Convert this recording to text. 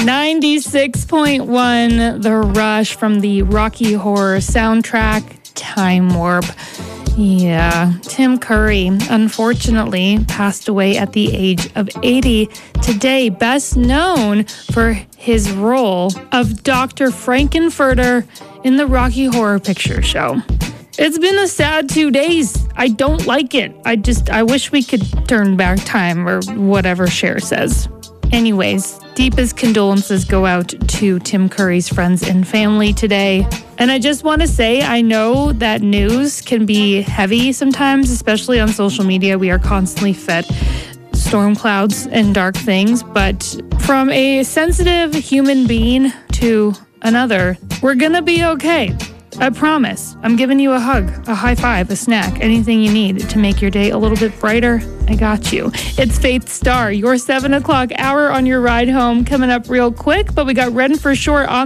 96.1, The Rush from the Rocky Horror soundtrack, Time Warp. Yeah, Tim Curry, unfortunately, passed away at the age of 80 today, best known for his role of Dr. Frankenfurter in the Rocky Horror Picture Show. It's been a sad 2 days. I don't like it. I wish we could turn back time or whatever Cher says. Anyways, deepest condolences go out to Tim Curry's friends and family today. And I just want to say, I know that news can be heavy sometimes, especially on social media. We are constantly fed storm clouds and dark things. But from a sensitive human being to another, we're going to be okay. I promise. I'm giving you a hug, a high five, a snack, anything you need to make your day a little bit brighter. I got you. It's Faith Star, your 7 o'clock hour on your ride home, coming up real quick, but we got Redden for Short on